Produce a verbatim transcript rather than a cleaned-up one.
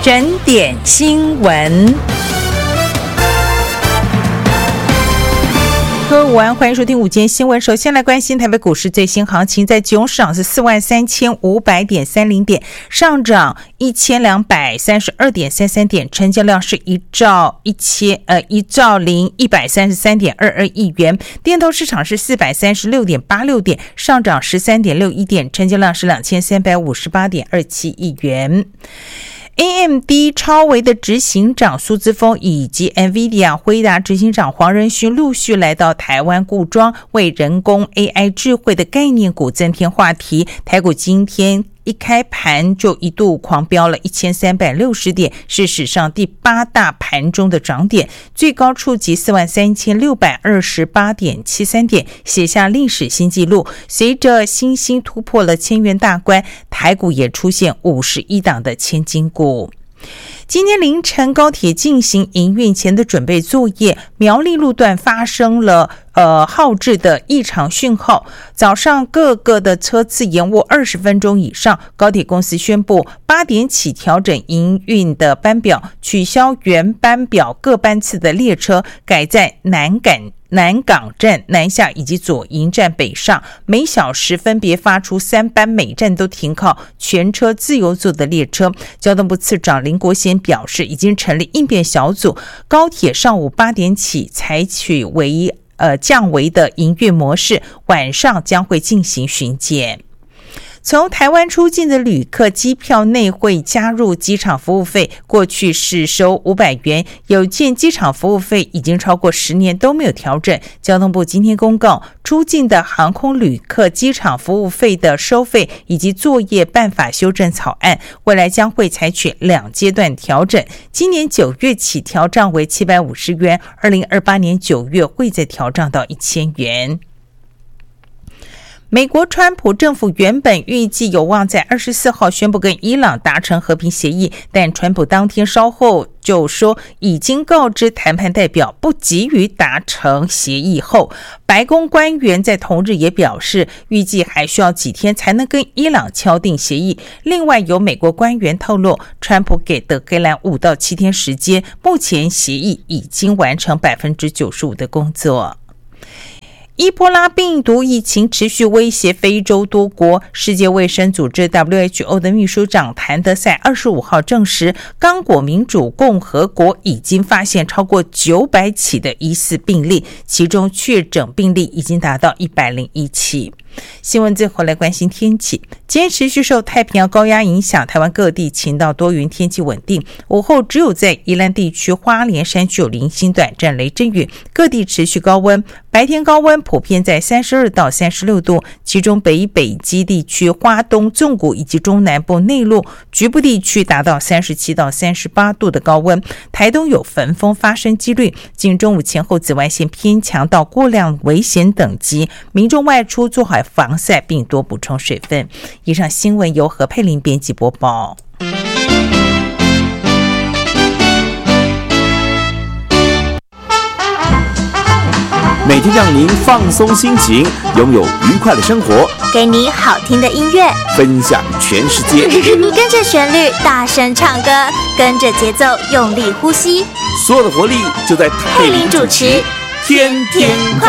整点新闻。各位午安，欢迎收听午间新闻。首先来关心台北股市最新行情，在基隆市场是四万三千五百点三零点，上涨一千两百三十二点三三点，成交量是一兆一千呃一兆零一百三十三点二二亿元。电投市场是四百三十六点八六点，上涨十三点六一点，成交量是两千三百五十八点二七亿元。A M D 超微的执行长苏姿丰以及 NVIDIA 辉达执行长黄仁勋陆续来到台湾固庄，为人工 A I 智慧的概念股增添话题。台股今天一开盘就一度狂飙了一千三百六十点，是史上第八大盘中的涨点，最高触及四万三千六百二十八点七三点，写下历史新纪录。随着新兴突破了千元大关，台股也出现五十一档的千金股。今天凌晨高铁进行营运前的准备作业，苗栗路段发生了呃号志的异常讯号，早上各个的车次延误二十分钟以上，高铁公司宣布八点起调整营运的班表，取消原班表各班次的列车，改在南港南港站南下以及左营站北上，每小时分别发出三班，每站都停靠全车自由座的列车。交通部次长林国贤表示，已经成立应变小组，高铁上午八点起采取为呃降维的营运模式，晚上将会进行巡检。从台湾出境的旅客机票内会加入机场服务费，过去是收五百元，有见机场服务费已经超过十年都没有调整。交通部今天公告，出境的航空旅客机场服务费的收费以及作业办法修正草案，未来将会采取两阶段调整，今年九月起调涨为七百五十元，二零二八年九月会再调涨到一千元。美国川普政府原本预计有望在二十四号宣布跟伊朗达成和平协议，但川普当天稍后就说已经告知谈判代表不急于达成协议后，白宫官员在同日也表示，预计还需要几天才能跟伊朗敲定协议。另外有美国官员透露，川普给德黑兰五到七天时间，目前协议已经完成百分之九十五的工作。伊波拉病毒疫情持续威胁非洲多国，世界卫生组织 W H O 的秘书长谭德赛二十五号证实，刚果民主共和国已经发现超过九百起的疑似病例，其中确诊病例已经达到一百零一起。新闻最后来关心天气，今天持续受太平洋高压影响，台湾各地晴到多云，天气稳定。午后只有在宜兰地区花莲山区有零星短暂雷阵雨，各地持续高温，白天高温普遍在三十二到三十六度，其中北北基地区、花东纵谷以及中南部内陆局部地区达到三十七到三十八度的高温。台东有焚风发生几率，今中午前后紫外线偏强到过量危险等级，民众外出做好防晒并多补充水分。以上新闻由何佩玲编辑播报。 每天让您放松心情，拥有愉快的生活， 给你好听的音乐， 分享全世界。 跟着旋律大声唱歌，跟着节奏用力呼吸， 所有的活力就在佩玲主持，天天快